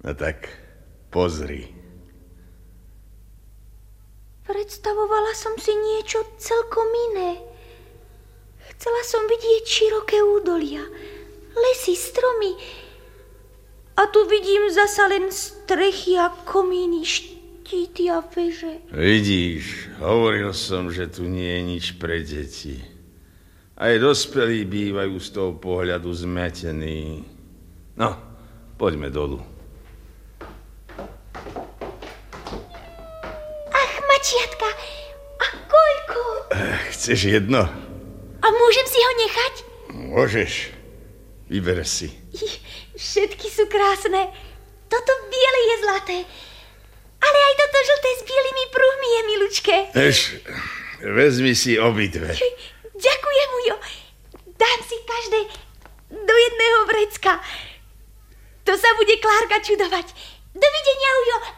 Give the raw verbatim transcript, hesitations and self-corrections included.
No tak pozri. Predstavovala som si niečo celkom iné. Chcela som vidieť široké údolia, lesy, stromy. A tu vidím zasa len strechy a komíny, štíty a veže. Vidíš, hovoril som, že tu nie je nič pre deti. Aj dospelí bývajú z toho pohľadu zmetení. No, poďme dolu. Ach, mačiatka, a koľko? Chceš jedno? A môžem si ho nechať? Môžeš. Vyber si. Všetky sú krásne. Toto biele je zlaté. Ale aj toto žlté s bielými pruhmi je milučké. Eš, vezmi si obidve. Ďakujem, Ujo. Dám si každé do jedného vrecka. To sa bude Klárka čudovať. Dovidenia, Ujo,